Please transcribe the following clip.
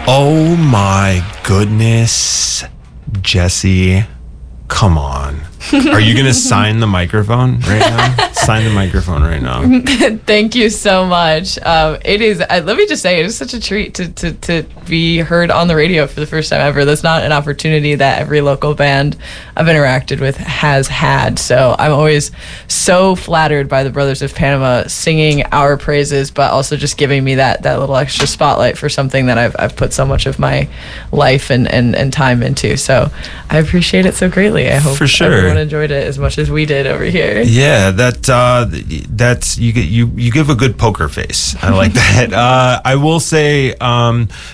Oh my goodness, Jesse, come on. Are you going to sign the microphone right now? Sign the microphone right now. Thank you so much. It is, let me just say, it is such a treat to be heard on the radio for the first time ever. That's not an opportunity that every local band I've interacted with has had. So I'm always so flattered by the Brothers of Panama singing our praises, but also just giving me that little extra spotlight for something that I've put so much of my life and time into. So I appreciate it so greatly. I hope for sure everyone enjoyed it as much as we did over here. Yeah, that's you give a good poker face. I like that. I will say